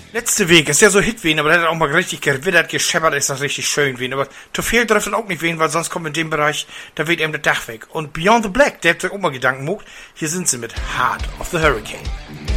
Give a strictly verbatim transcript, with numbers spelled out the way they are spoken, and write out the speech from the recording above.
Letzte Weg ist ja so Hit wehen, aber der hat auch mal richtig gewittert, gescheppert, ist das richtig schön wehen. Aber zu viel darf dann auch nicht wehen, weil sonst kommt in dem Bereich, da weht eben der Dach weg. Und Beyond the Black, der hat sich auch mal Gedanken gemacht. Hier sind sie mit Heart of the Hurricane.